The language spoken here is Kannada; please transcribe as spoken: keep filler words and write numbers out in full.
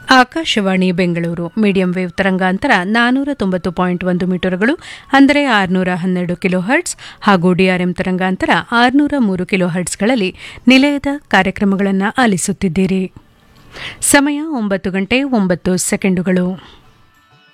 ಆಕಾಶವಾಣಿ ಬೆಂಗಳೂರು ಮೀಡಿಯಂ ವೇವ್ ತರಂಗಾಂತರ ನಾನೂರ ತೊಂಬತ್ತು ಪಾಯಿಂಟ್ ಒಂದು ಮೀಟರ್ಗಳು ಅಂದರೆ ಆರುನೂರ ಹನ್ನೆರಡು ಕಿಲೋ ಹರ್ಟ್ಸ್ ಹಾಗೂ ಡಿಆರ್ಎಂ ತರಂಗಾಂತರ ಆರುನೂರ ಮೂರು ಕಿಲೋ ಹರ್ಟ್ಸ್ಗಳಲ್ಲಿ ನಿಲಯದ ಕಾರ್ಯಕ್ರಮಗಳನ್ನು ಆಲಿಸುತ್ತಿದ್ದೀರಿ. ಸಮಯ ಒಂಬತ್ತು ಗಂಟೆ ಒಂಬತ್ತು ಸೆಕೆಂಡುಗಳು.